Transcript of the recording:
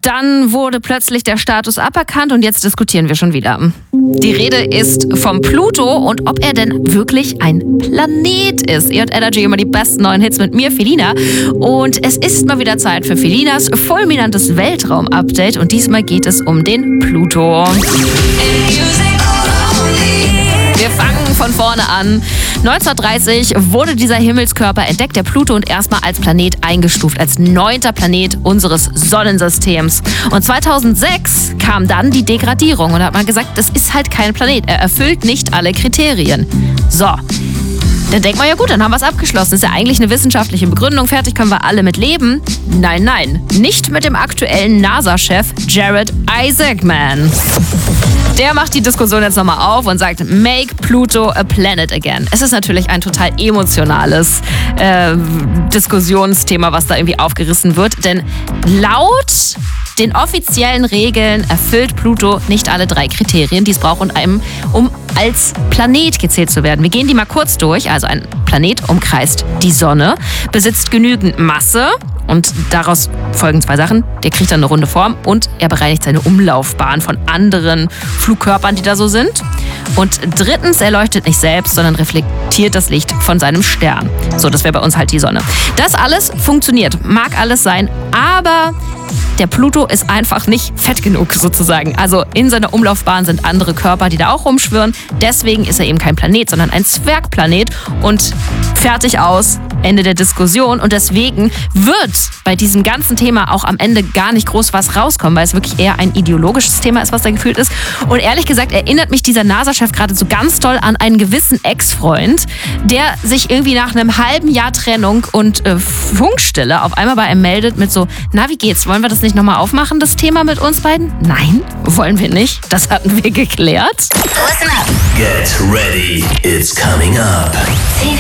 Dann wurde plötzlich der Status aberkannt und jetzt diskutieren wir schon wieder. Die Rede ist vom Pluto und ob er denn wirklich ein Planet ist. Ihr hört Energy, immer die besten neuen Hits mit mir, Felina. Und es ist mal wieder Zeit für Felinas fulminantes Weltraum-Update und diesmal geht es um den Pluto. Wir fangen von vorne an. 1930 wurde dieser Himmelskörper entdeckt, der Pluto, und erstmal als Planet eingestuft, als 9. Planet unseres Sonnensystems. Und 2006 kam dann die Degradierung und da hat man gesagt, das ist halt kein Planet, er erfüllt nicht alle Kriterien. So. Dann denkt man, ja gut, dann haben wir es abgeschlossen. Ist ja eigentlich eine wissenschaftliche Begründung. Fertig, können wir alle mit leben. Nein, nein. Nicht mit dem aktuellen NASA-Chef Jared Isaacman. Der macht die Diskussion jetzt nochmal auf und sagt, make Pluto a planet again. Es ist natürlich ein total emotionales Diskussionsthema, was da irgendwie aufgerissen wird. Denn laut den offiziellen Regeln erfüllt Pluto nicht alle 3 Kriterien, die es braucht, um als Planet gezählt zu werden. Wir gehen die mal kurz durch. Also ein Planet umkreist die Sonne, besitzt genügend Masse und daraus folgen 2 Sachen. Der kriegt dann eine runde Form und er bereinigt seine Umlaufbahn von anderen Flugkörpern, die da so sind. Und drittens, er leuchtet nicht selbst, sondern reflektiert das Licht von seinem Stern. So, das wäre bei uns halt die Sonne. Das alles funktioniert, mag alles sein, aber der Pluto ist einfach nicht fett genug sozusagen. Also in seiner Umlaufbahn sind andere Körper, die da auch rumschwirren. Deswegen ist er eben kein Planet, sondern ein Zwergplanet. Und fertig aus, Ende der Diskussion. Und deswegen wird bei diesem ganzen Thema auch am Ende gar nicht groß was rauskommen, weil es wirklich eher ein ideologisches Thema ist, was da gefühlt ist. Und ehrlich gesagt erinnert mich dieser NASA-Chef gerade so ganz toll an einen gewissen Ex-Freund, der sich irgendwie nach einem halben Jahr Trennung und Funkstille auf einmal bei einem meldet mit so, na, wie geht's? Wollen wir das nicht nochmal aufmachen, das Thema mit uns beiden? Nein, wollen wir nicht. Das hatten wir geklärt. Listen up. Get ready. It's coming up.